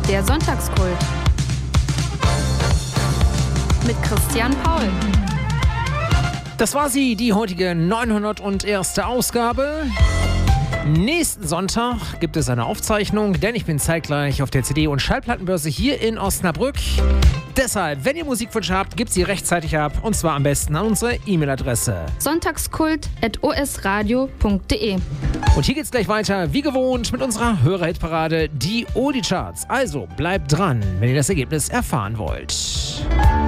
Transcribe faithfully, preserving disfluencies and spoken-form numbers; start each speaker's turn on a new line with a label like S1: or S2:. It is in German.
S1: Der Sonntagskult. Mit Christian Paul.
S2: Das war sie, die heutige neunhunderterste Ausgabe. Nächsten Sonntag gibt es eine Aufzeichnung, denn ich bin zeitgleich auf der C D- und Schallplattenbörse hier in Osnabrück. Deshalb, wenn ihr Musikwünsche habt, gebt sie rechtzeitig ab, und zwar am besten an unsere E-Mail-Adresse
S1: sonntagskult at o s radio punkt d e.
S2: Und hier geht's gleich weiter, wie gewohnt, mit unserer Hörerhitparade, die Oldie Charts. Also bleibt dran, wenn ihr das Ergebnis erfahren wollt.